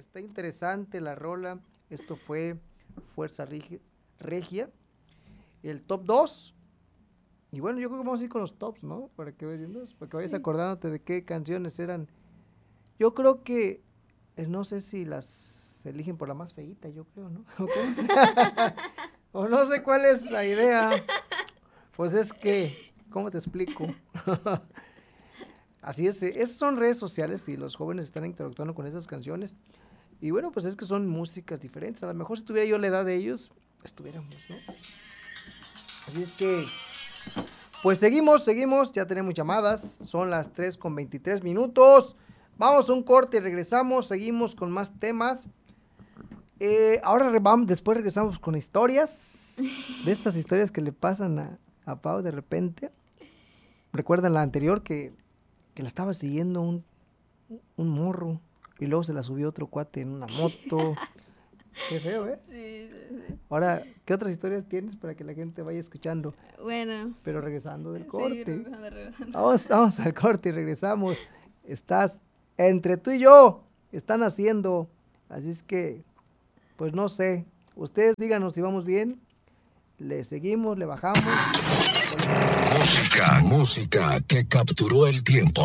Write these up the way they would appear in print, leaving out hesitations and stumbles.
está interesante la rola. Esto fue Fuerza Regia. El top 2. Y bueno, yo creo que vamos a ir con los tops, ¿no? Para que vayas acordándote de qué canciones eran. Yo creo que, no sé si las eligen por la más feíta, yo creo, ¿no? O no sé cuál es la idea. Pues es que, ¿cómo te explico? Así es, esas son redes sociales y los jóvenes están interactuando con esas canciones. Y bueno, pues es que son músicas diferentes. A lo mejor si tuviera yo la edad de ellos, estuviéramos, ¿no? Así es que, pues seguimos, ya tenemos llamadas. Son las 3:23. Vamos a un corte y regresamos, seguimos con más temas. Ahora después regresamos con historias, de estas historias que le pasan a Pau de repente. ¿Recuerdan la anterior que la estaba siguiendo un morro y luego se la subió otro cuate en una moto? Qué feo, ¿eh? Sí. Ahora, ¿qué otras historias tienes para que la gente vaya escuchando? Bueno. Pero regresando del corte. Sí, regresando. Vamos al corte y regresamos. Estás entre tú y yo, están haciendo, así es que, pues no sé, ustedes díganos si vamos bien, le seguimos, le bajamos. Música que capturó el tiempo.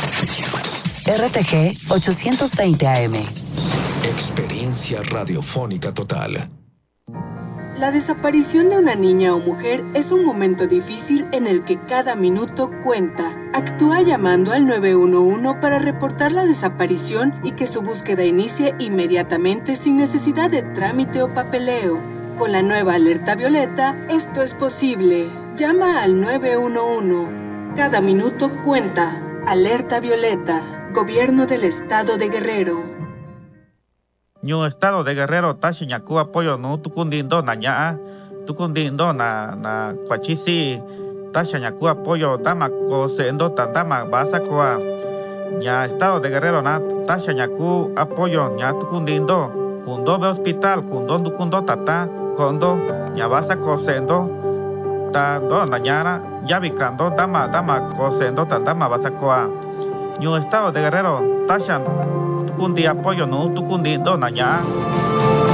RTG 820 AM. Experiencia radiofónica total. La desaparición de una niña o mujer es un momento difícil en el que cada minuto cuenta. Actúa llamando al 911 para reportar la desaparición y que su búsqueda inicie inmediatamente sin necesidad de trámite o papeleo. Con la nueva alerta violeta, esto es posible. Llama al 911. Cada minuto cuenta. Alerta violeta. Gobierno del Estado de Guerrero. Ñu Estado de Guerrero tashi ñaku apoyo no tukundindo na ñaa tukundindo na kuachisi tasha ñaku apoyo tama ko sendo tandama basa koa ña Estado de Guerrero na tasha ñaku apoyo ña tukundindo kundo be hospital kundo tata kondo ña basa ko sendo ta do na ñara yabikando dama ko sendo tandama basa koa Ñu Estado de Guerrero tasha tukundi apoyo no tukundindo na ñaa